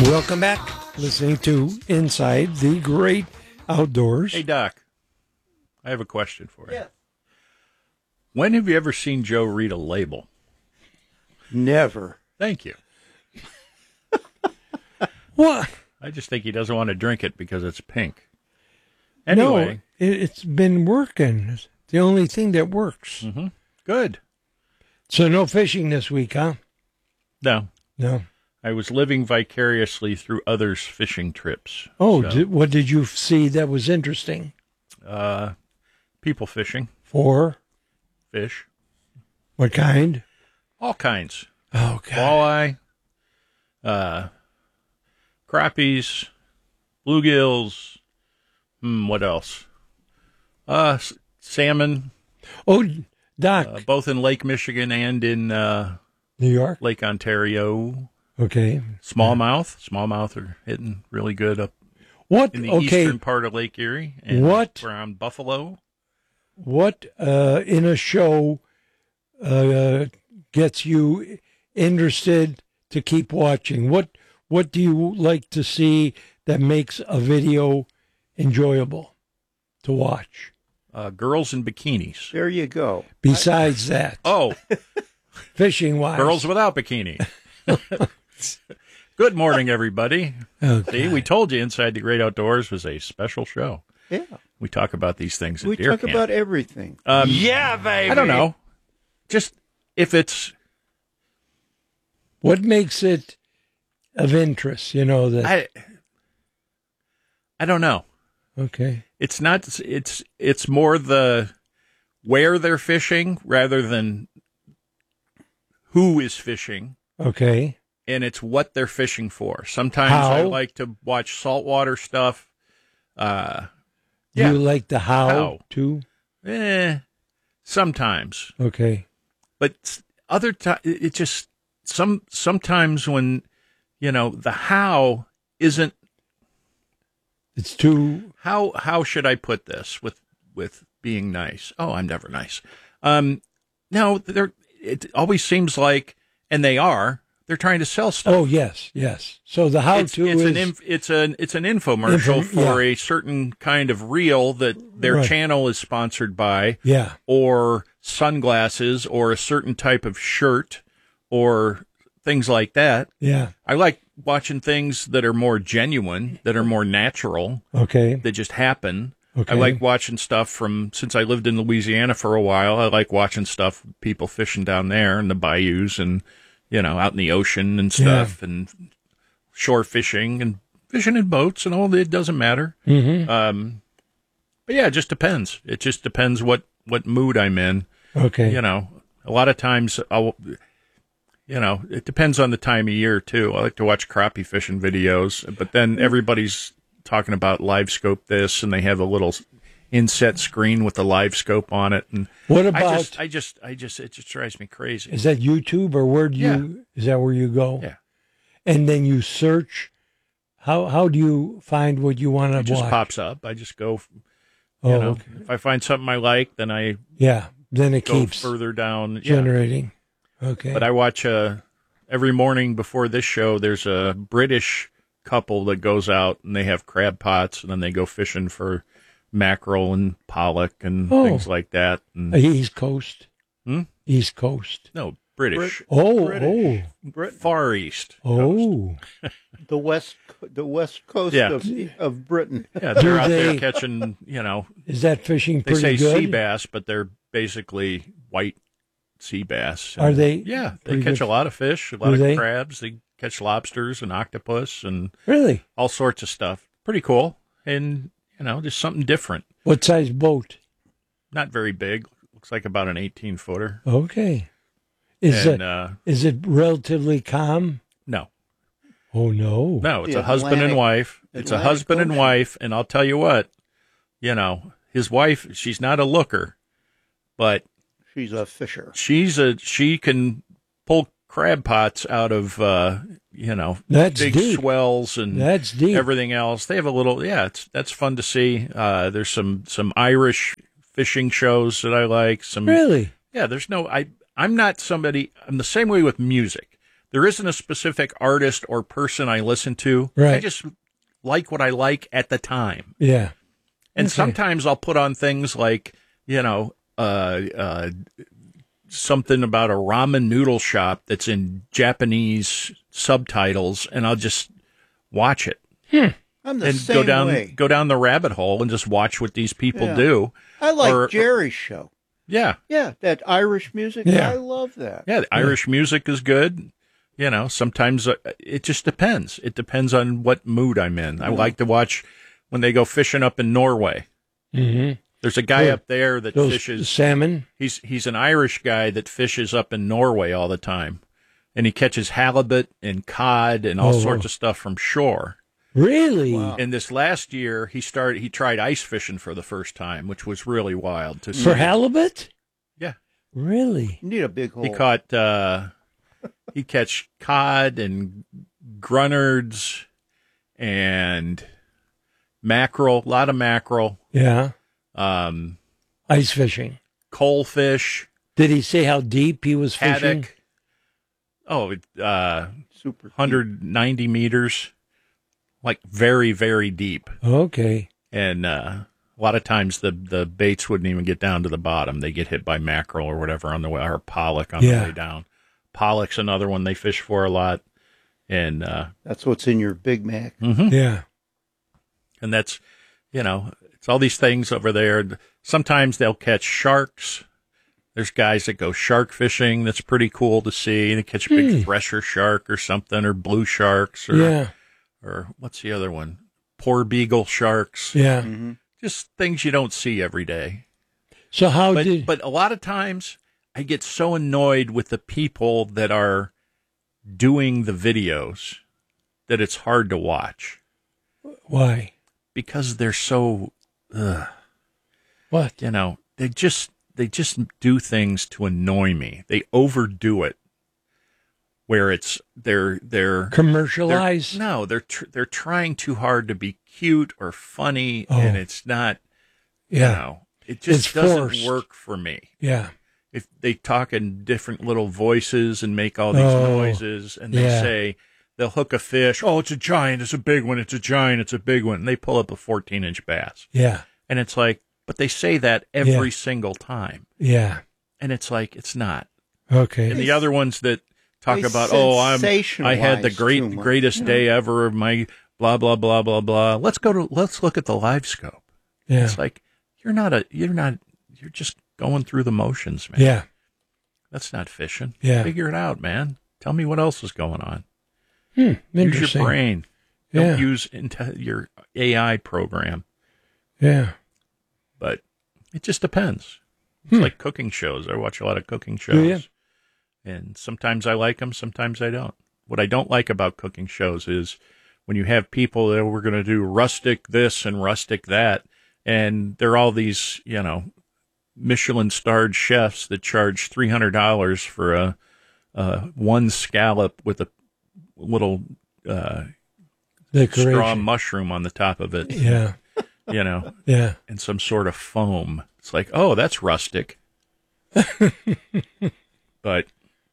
Welcome back. Listening to Inside the Great Outdoors. Hey, Doc, I have a question for you. Yeah. When have you ever seen Joe read a label? Never. Thank you. What? I just think he doesn't want to drink it because it's pink. Anyway. No, it's been working. It's the only thing that works. Mm-hmm. Good. So no fishing this week, huh? No. No. I was living vicariously through others' fishing trips. Oh, So, what did you see that was interesting? people fishing, For fish, what kind? all kinds. Oh, God. Walleye, crappies, bluegills. What else? Salmon, Oh, Doc, both in Lake Michigan and in New York. Lake Ontario. Okay. Smallmouth are hitting really good up What? in the Okay. eastern part of Lake Erie. And What? around Buffalo. What in a show gets you interested to keep watching? What do you like to see that makes a video enjoyable to watch? Girls in bikinis. There you go. Besides that, Oh, fishing wise, girls without bikini. Good morning, everybody. Okay. See, we told you Inside the Great Outdoors was a special show. Yeah. We talk about these things at We deer talk camp. about everything. Yeah, baby. I don't know. Just if it's What makes it of interest? You know that. I don't know. Okay. It's not. It's more the where they're fishing rather than who is fishing, Okay. and it's what they're fishing for. Sometimes I How? like to watch saltwater stuff. Do Yeah. you like the how How? too? Sometimes, Okay. but other times it just sometimes when the how isn't. It's too. How should I put this with being nice? Oh, I'm never nice. No, it always seems like, and they're trying to sell stuff. Oh yes, yes. So the how to is it's an infomercial for yeah. a certain kind of reel that their Right. channel is sponsored by, yeah. or sunglasses, or a certain type of shirt, or things like that. Yeah. I like watching things that are more genuine, that are more natural, Okay. that just happen. Okay. I like watching stuff since I lived in Louisiana for a while. I like watching stuff, people fishing down there in the bayous and, out in the ocean and stuff, and shore fishing and fishing in boats and all that. It doesn't matter. Mm-hmm. But yeah, it just depends. It just depends what mood I'm in. Okay. A lot of times it depends on the time of year too. I like to watch crappie fishing videos, but then everybody's talking about live scope this, and they have a little inset screen with the live scope on it. And What about? it just drives me crazy. Is that YouTube or where do you? Is that where you go? Yeah. And then you search. How do you find what you want to It watch? just pops up. I just go, Okay. if I find something I like, then I Yeah. Then it go keeps further down. Yeah. generating. Okay. But I watch every morning before this show. There's a British couple that goes out and they have crab pots, and then they go fishing for mackerel and pollock and things like that. And East Coast. Hmm? East Coast. no, British, British. Britain. Far East. Oh. The west coast Yeah. of Britain. Yeah, they're out there they- catching. Is that fishing They pretty say good? sea bass, but they're basically white sea bass. Are they? Yeah, they pretty catch good? a lot of fish, a lot Do of they? crabs. They catch lobsters and octopus and Really? all sorts of stuff. Pretty cool, and just something different. What size boat? Not very big. Looks like about an 18-footer. Okay. Is it relatively calm? No, No. it's The a husband and Atlantic- wife. It's a Atlantic husband and Ocean. wife, and I'll tell you what, his wife. She's not a looker, but She's a fisher. she can pull crab pots out of That's big deep. swells and That's deep. everything else. They have a little that's fun to see. There's some Irish fishing shows that I like. Really? I'm not somebody. I'm the same way with music. there isn't a specific artist or person I listen to. Right. I just like what I like at the time. Yeah. And Okay. sometimes I'll put on things like, something about a ramen noodle shop that's in Japanese subtitles, and I'll just watch it I'm the and same way. go down the rabbit hole and just watch what these people Yeah. do. I like Jerry's show. Yeah. Yeah, that Irish music. Yeah. I love that. Yeah, the Irish music is good. Sometimes it just depends. It depends on what mood I'm in. I like to watch when they go fishing up in Norway. Mm-hmm. There's a guy up there that Those fishes salmon. He's an Irish guy that fishes up in Norway all the time, and he catches halibut and cod and all sorts of stuff from shore. Really? Wow. And this last year, he tried ice fishing for the first time, which was really wild to see. For halibut? Yeah, Really? You need a big hole. he caught he catch cod and grunards and mackerel, a lot of mackerel, Yeah. Ice fishing. coalfish, Did he say how deep he was fishing? haddock. Oh, Super 190 meters, like very, very deep. Okay. And a lot of times the baits wouldn't even get down to the bottom. They get hit by mackerel or whatever on the way, or pollock on the way down. Pollock's another one they fish for a lot. And That's what's in your Big Mac. Yeah. and that's, it's all these things over there. Sometimes they'll catch sharks. There's guys that go shark fishing. That's pretty cool to see. They catch a big thresher shark or something, or blue sharks, or or what's the other one? Poor beagle sharks. Yeah. Mm-hmm. Just things you don't see every day. So how did... But a lot of times I get so annoyed with the people that are doing the videos that it's hard to watch Why? because they're so, What? they just do things to annoy me. They overdo it where it's they're Commercialized? no, they're trying too hard to be cute or funny, Oh. and it's not. Yeah. It just It's doesn't forced. work for me. Yeah. If they talk in different little voices and make all these noises, and they say they'll hook a fish. Oh, it's a giant. It's a big one. It's a giant. It's a big one. And they pull up a 14-inch bass, Yeah. and it's like, but they say that every single time, Yeah. and it's like it's not. Okay. And the other ones that talk They about, I had the sensationalize too much. greatest day ever of my blah blah blah blah blah. Let's look at the live scope. Yeah. It's like you're just going through the motions, man. Yeah. That's not fishing. Yeah. Figure it out, man. Tell me what else is going on. Use Interesting. your brain. Yeah. Don't use your AI program. Yeah. But it just depends. It's like cooking shows. I watch a lot of cooking shows. Do you? And sometimes I like them, sometimes I don't. What I don't like about cooking shows is when you have people that we're going to do rustic this and rustic that, and they're all these, Michelin-starred chefs that charge $300 for a one scallop with a little straw Decoration. mushroom on the top of it. Yeah. Yeah. And some sort of foam. It's like, oh, that's rustic. But,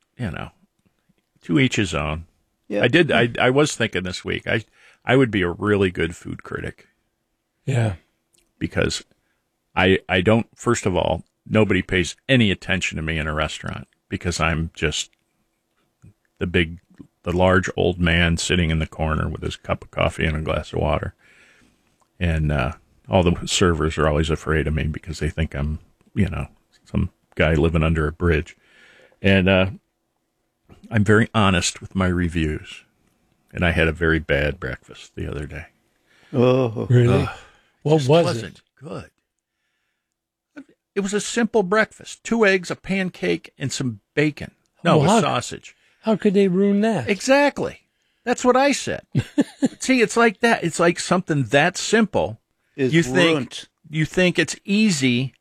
to each his own. Yeah. I was thinking this week, I would be a really good food critic Yeah. because I don't, first of all, nobody pays any attention to me in a restaurant because I'm just the large old man sitting in the corner with his cup of coffee and a glass of water. And all the servers are always afraid of me because they think I'm, some guy living under a bridge. And I'm very honest with my reviews. And I had a very bad breakfast the other day. Oh, Really? What Just was wasn't it? good. It was a simple breakfast: 2 eggs, a pancake, and some bacon. No, Well, with sausage. How could they ruin that? Exactly. That's what I said. See, it's like that. It's like something that simple. is You think ruined. you think it's easy.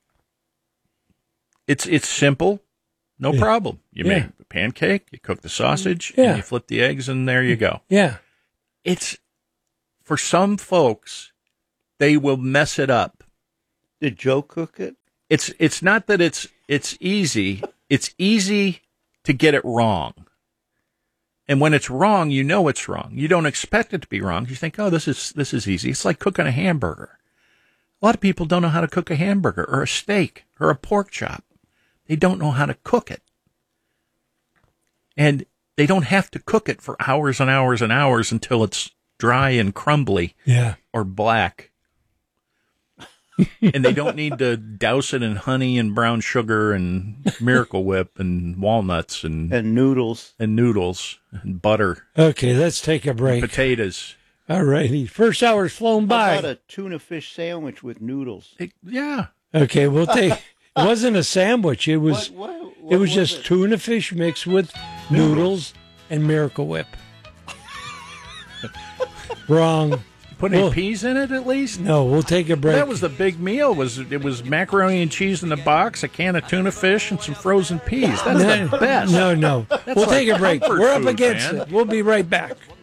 It's simple. No problem. You Yeah. make a pancake, you cook the sausage, Yeah. and you flip the eggs, and there you go. Yeah. It's for some folks, they will mess it up. Did Joe cook it? It's not that it's easy. It's easy to get it wrong. And when it's wrong, you know it's wrong. You don't expect it to be wrong. You think, oh, this is easy. It's like cooking a hamburger. A lot of people don't know how to cook a hamburger or a steak or a pork chop. They don't know how to cook it. And they don't have to cook it for hours and hours and hours until it's dry and crumbly or black. And they don't need to douse it in honey and brown sugar and Miracle Whip and walnuts and noodles and butter. Okay, let's take a break. Potatoes. All righty. First hour's flown How by. about a tuna fish sandwich with noodles? Yeah. Okay, we'll take. It wasn't a sandwich. It was. What It was just tuna fish mixed with noodles and Miracle Whip. Wrong. Put any peas in it at least? No, we'll take a break. That was the big meal. It was macaroni and cheese in a box, a can of tuna fish, and some frozen peas. That's the best. No. We'll like take a break. comfort We're up food, against man. it. We'll be right back.